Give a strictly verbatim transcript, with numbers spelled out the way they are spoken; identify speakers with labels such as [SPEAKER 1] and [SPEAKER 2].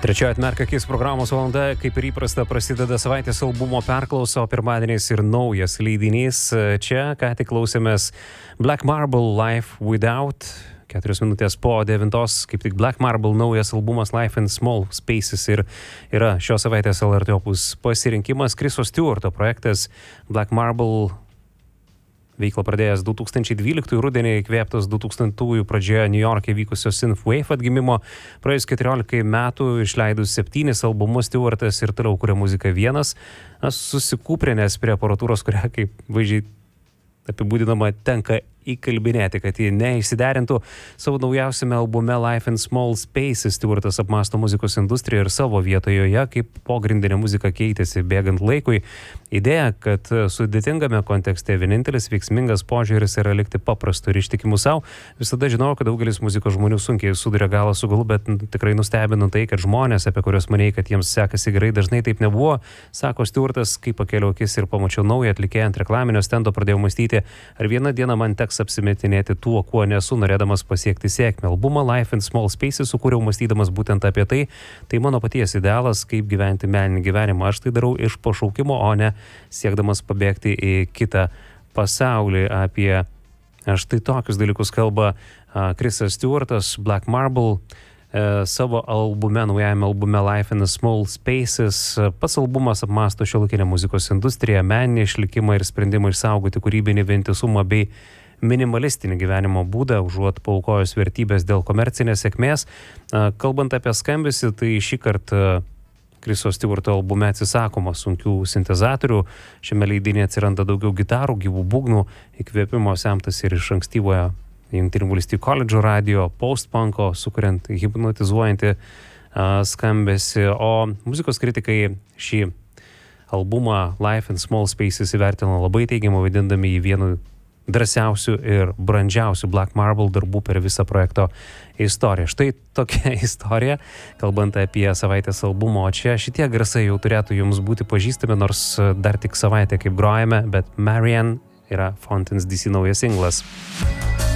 [SPEAKER 1] Trečioji Atmerk akis programos valanda, kaip ir įprasta, prasideda savaitės albumo perklausa, o pirmadieniais ir naujas leidinys. Čia ką tik klausėmės Black Marble Life Without. Keturios minutės po devintos, kaip tik Black Marble naujas albumas Life in Small Spaces ir yra šios savaitės L R T Opus pasirinkimas. Chriso Stewarto projektas Black Marble veiklą pradėjęs du tūkstančiai dvyliktųjų rudenį, įkvėptas du tūkstantųjų pradžioje New York'e vykusio Synthwave atgimimo. Praėjus keturiolikai metų išleidus septynis albumus, Stewartas ir toliau kuria muziką vienas, susikūprinęs prie aparatūros, kurią, kaip vaizdžiai apibūdinama, tenka įkalbinėti, kad jį neišsiderintų. Savo naujausiame albume Life in Small Spaces Stewartas apmąsto muzikos industriją ir savo vietoje joje, kaip pogrindinė muzika keitėsi bėgant laikui. Idėja, kad sudėtingame kontekste vienintelis veiksmingas požiūris yra likti paprastu ir ištikimu savo. Visada žinojau, kad daugelis muzikos žmonių sunkiai suduria galą su galu, bet tikrai nustebino tai, kad žmonės, apie kuriuos manėjai, kad jiems sekasi gerai, dažnai taip nebuvo. Sako Stewartas, kai pakėliau akis ir pamačiau naują atlikėją ant reklaminio stendo, pradėjau mąstyti, ar vieną dieną man teks apsimetinėti tuo, kuo nesu, norėdamas pasiekti sėkmę. Albumą Life in Small Spaces sukūriau mąstydamas būtent apie tai. Tai mano paties idealas, kaip gyventi meninį gyvenimą. Aš tai darau iš pašaukimo, o ne siekdamas pabėgti į kitą pasaulį. Apie štai tokius dalykus kalba Chrisas Stewartas, Black Marble, savo albume, naujajame albume Life in Small Spaces. Pats albumas apmąsto šiuolaikinę muzikos industriją, meninį išlikimą ir sprendimą išsaugoti kūrybinį vientisumą bei minimalistinį gyvenimo būdą, užuot paaukojus vertybės dėl komercinės sėkmės. Kalbant apie skambesį, tai šį kartą Chriso Stewarto albume atsisakoma sunkių sintezatorių. Šiame leidinėje atsiranda daugiau gitarų, gyvų būgnų, įkvėpimo semtas ir iš ankstyvojo Jungtinių valstijų koledžo radio, post-punko, sukuriant hipnotizuojantį uh, skambesį. O muzikos kritikai šį albumą Life in Small Spaces įvertino labai teigiamai, vadindami jį vienu drąsiausių ir brandžiausių Black Marble darbų per visą projekto istoriją. Štai tokia istorija, kalbant apie savaitės albumą. O čia šitie garsai jau turėtų jums būti pažįstami, nors dar tik savaitę kaip grojame, bet Marianne yra Fountains D C naujas singlas.